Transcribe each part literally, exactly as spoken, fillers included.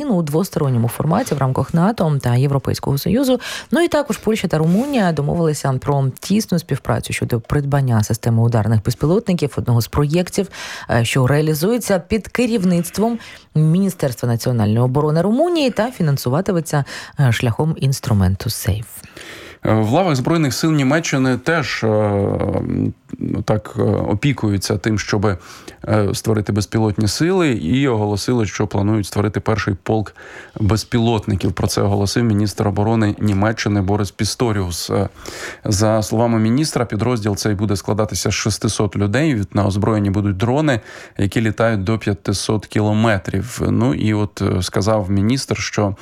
оборону у двосторонньому форматі в рамках НАТО та Європейського Союзу. Ну і також Польща та Румунія домовилися про тісну співпрацю щодо придбання системи ударних безпілотників, одного з проєктів, що реалізується під керівництвом Міністерства національної оборони Румунії та фінансуватиметься шляхом інструменту «Сейф». В лавах Збройних сил Німеччини теж так опікуються тим, щоб створити безпілотні сили, і оголосили, що планують створити перший полк безпілотників. Про це оголосив міністр оборони Німеччини Борис Пісторіус. За словами міністра, підрозділ цей буде складатися з шестисот людей. На озброєнні будуть дрони, які літають до п'ятисот кілометрів. Ну і от сказав міністр, що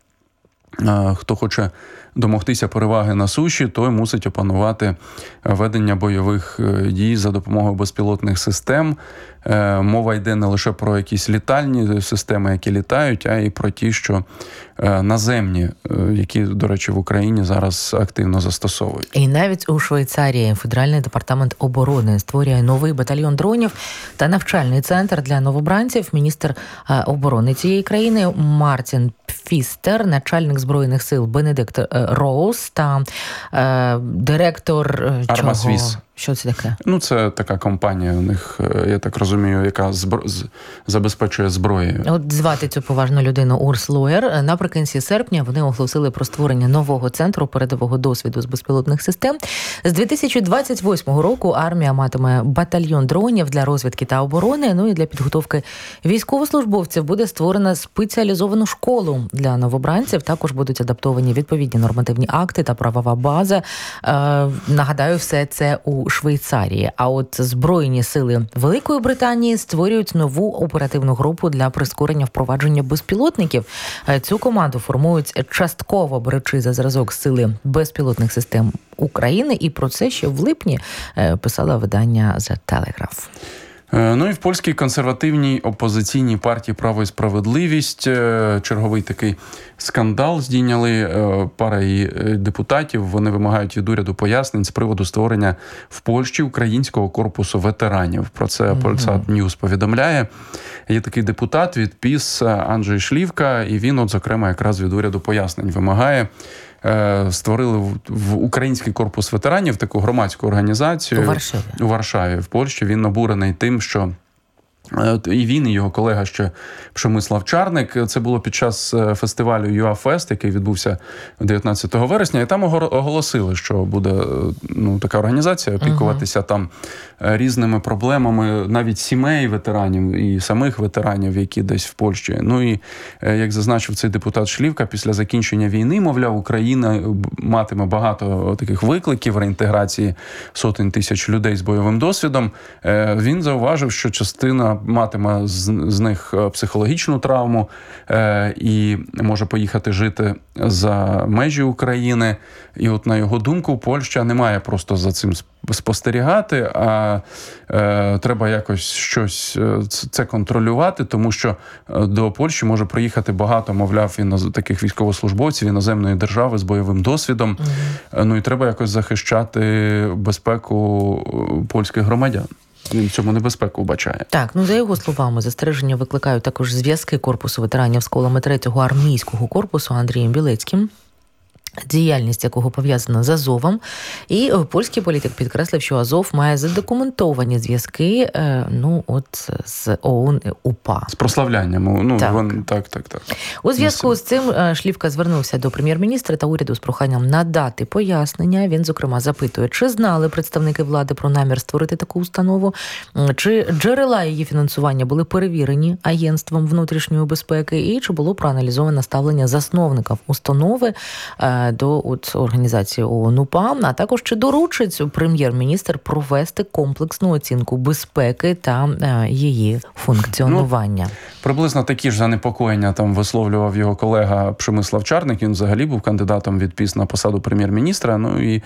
хто хоче домогтися переваги на суші, той мусить опанувати ведення бойових дій за допомогою безпілотних систем. Мова йде не лише про якісь літальні системи, які літають, а й про ті, що наземні, які, до речі, в Україні зараз активно застосовують. І навіть у Швейцарії Федеральний департамент оборони створює новий батальйон дронів та навчальний центр для новобранців. Міністр оборони цієї країни Мартін Пфістер, начальник Збройних сил Бенедикт Роуз та е, директор Армасвіс. Що це таке? Ну, це така компанія у них, я так розумію, яка збро... забезпечує зброєю. От звати цю поважну людину Урс Лоєр. Наприкінці серпня вони оголосили про створення нового центру передового досвіду з безпілотних систем. З дві тисячі двадцять восьмого року армія матиме батальйон дронів для розвідки та оборони. Ну і для підготовки військовослужбовців буде створена спеціалізовану школу для новобранців. Також будуть адаптовані відповідні нормативні акти та правова база. Е, нагадаю, все це у Швейцарії. А от Збройні сили Великої Британії створюють нову оперативну групу для прискорення впровадження безпілотників. Цю команду формують частково беручи за зразок сили безпілотних систем України. І про це ще в липні писало видання The Telegraph. Ну і в польській консервативній опозиційній партії «Право і справедливість» черговий такий скандал здійняли. Пара її депутатів, вони вимагають від уряду пояснень з приводу створення в Польщі українського корпусу ветеранів. Про це Polsat News повідомляє. Є такий депутат від ПІС Анджей Шлівка, і він, от, зокрема, якраз від уряду пояснень вимагає. Створили в Український корпус ветеранів таку громадську організацію у Варшаві. у Варшаві, в Польщі. Він обурений тим, що і він, і його колега ще Przemysław Czarnek. Це було під час фестивалю ЮАФест, який відбувся дев'ятнадцятого вересня, і там оголосили, що буде ну, така організація опікуватися uh-huh. там різними проблемами навіть сімей ветеранів і самих ветеранів, які десь в Польщі. Ну і, як зазначив цей депутат Шлівка, після закінчення війни, мовляв, Україна матиме багато таких викликів реінтеграції сотень тисяч людей з бойовим досвідом. Він зауважив, що частина матиме з, з них психологічну травму е, і може поїхати жити за межі України. І от, на його думку, Польща не має просто за цим спостерігати, а е, треба якось щось це контролювати, тому що до Польщі може приїхати багато, мовляв, іноз... таких військовослужбовців іноземної держави з бойовим досвідом. Mm-hmm. Ну і треба якось захищати безпеку польських громадян. Він в цьому небезпеку вбачає. Так, ну за його словами, застереження викликають також зв'язки корпусу ветеранів з колами третього армійського корпусу Андрієм Білецьким, діяльність якого пов'язана з Азовом. І польський політик підкреслив, що Азов має задокументовані зв'язки, ну, от з ОУН УПА. З прославлянням. Ну, так. Вон, так, так, так. У зв'язку з цим Шлівка звернувся до прем'єр-міністра та уряду з проханням надати пояснення. Він, зокрема, запитує, чи знали представники влади про намір створити таку установу, чи джерела її фінансування були перевірені Агентством внутрішньої безпеки, і чи було проаналізовано ставлення засновників установи до от, організації ООН УПА, а також чи доручить прем'єр-міністр провести комплексну оцінку безпеки та е, її функціонування. Ну, приблизно такі ж занепокоєння там висловлював його колега Przemysław Czarnek. Він взагалі був кандидатом від ПІС на посаду прем'єр-міністра. Ну і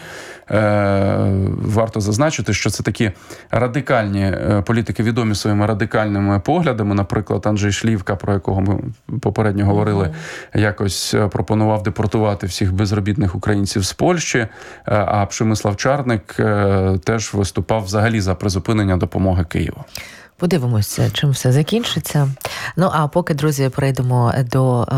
е, варто зазначити, що це такі радикальні політики, відомі своїми радикальними поглядами. Наприклад, Анджей Шлівка, про якого ми попередньо говорили, mm-hmm. якось пропонував депортувати всіх безробітних українців з Польщі, а Przemysław Czarnek теж виступав взагалі за призупинення допомоги Києву. Подивимося, чим все закінчиться. Ну, а поки, друзі, перейдемо до